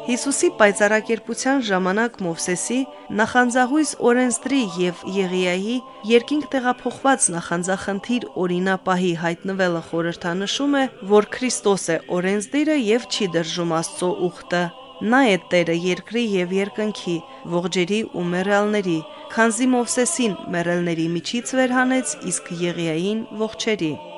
Հիսուսի պայծառակերպության ժամանակ Մովսեսի նախանձահույս օրենսդրի եւ Եղիայի երկինք տեղափոխված նախանձախնդիր օրինապահի հայտնվելը խորհրդանշում է, որ Քրիստոս է օրենսդիրը եւ չի դրժում Աստծո ուխտը։ Նա է Տերը երկրի եւ երկնքի, ողջերի ու մեռյալների, քանզի Մովսեսին մեռելների միջից վեր հանեց, իսկ Եղիային ողջերի։